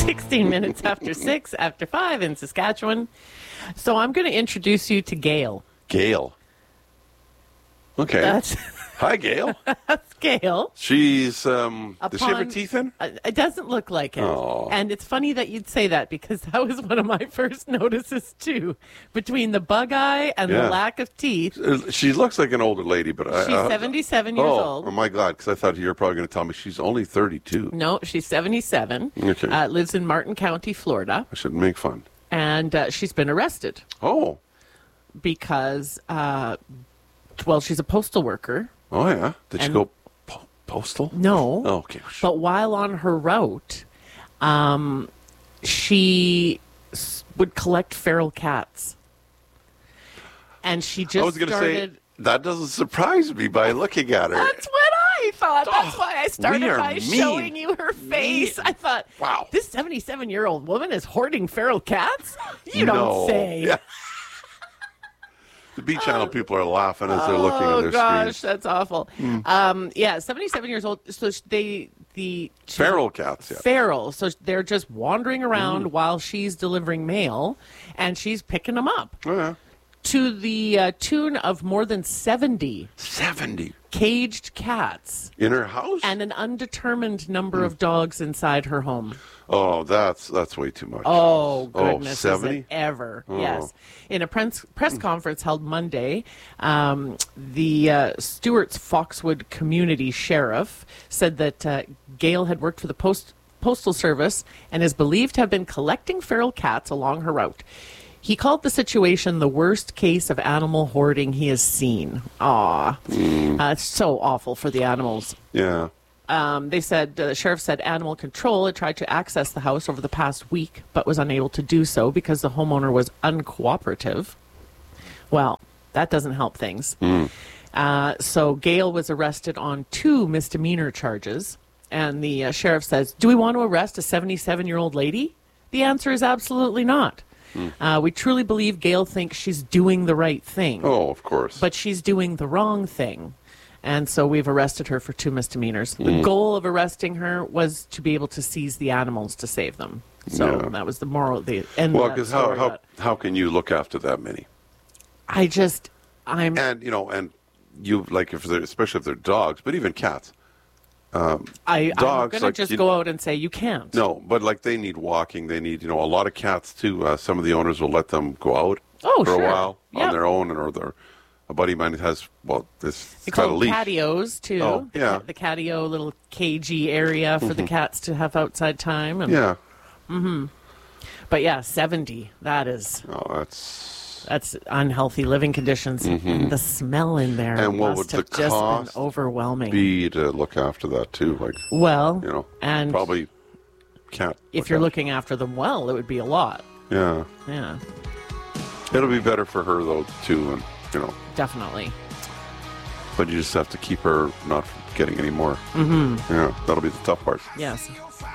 16 minutes after 6, after 5 in Saskatchewan. So I'm going to introduce you to Gail. Gail. Okay. Hi, Gail. That's Gail. She's, does she have her teeth in? It doesn't look like it. Oh. And it's funny that you'd say that because that was one of my first notices, too. Between the bug eye and the lack of teeth. She looks like an older lady, but she's 77 years old. Oh, my God, because I thought you were probably going to tell me she's only 32. No, she's 77. Okay. Lives in Martin County, Florida. I shouldn't make fun. And she's been arrested. Oh. Because, she's a postal worker. Oh, yeah. Did she go postal? No. Oh, okay. But while on her route, she would collect feral cats. And she just I was going to say, that doesn't surprise me by looking at her. That's what I thought. That's why I started by mean. showing you her face. I thought, wow, this 77-year-old woman is hoarding feral cats? You don't say. Yeah. The B Channel people are laughing as they're looking at their Oh, gosh, screens. that's awful. 77 years old. So feral cats, yeah. Feral. So they're just wandering around while she's delivering mail, and she's picking them up. Oh, yeah. To the tune of more than 70 caged cats. In her house? And an undetermined number of dogs inside her home. Oh, that's way too much. Oh, goodness. 70? Is it ever. Oh. Yes. In a press conference held Monday, the Stewart's Foxwood Community Sheriff said that Gail had worked for the Postal Service and is believed to have been collecting feral cats along her route. He called the situation the worst case of animal hoarding he has seen. It's so awful for the animals. Yeah. They said, the sheriff said animal control had tried to access the house over the past week, but was unable to do so because the homeowner was uncooperative. Well, that doesn't help things. So Gail was arrested on 2 misdemeanor charges. And the sheriff says, do we want to arrest a 77-year-old lady? The answer is absolutely not. We truly believe Gail thinks she's doing the right thing. Oh, of course. But she's doing the wrong thing. And so we've arrested her for 2 misdemeanors. The goal of arresting her was to be able to seize the animals to save them. So that was the moral, the end of that story. Well, because how can you look after that many? And, you, like, especially if they're dogs, but even cats. I'm going to just go out and say you can't. No, but like they need walking. They need, a lot of cats too. Some of the owners will let them go out for a while on their own, a buddy of mine has, this got a leash. Patios too. Oh, yeah. The catio, little cagey area for the cats to have outside time. And, yeah. But 70. That is. Oh, that's unhealthy living conditions. And the smell in there and what must would have the just cost been overwhelming. Be to look after that too? Like, and probably can't. If you're looking after them well, it would be a lot. Yeah. Yeah. It'll be better for her though too, and definitely. But you just have to keep her not getting any more. Yeah, that'll be the tough part. Yes.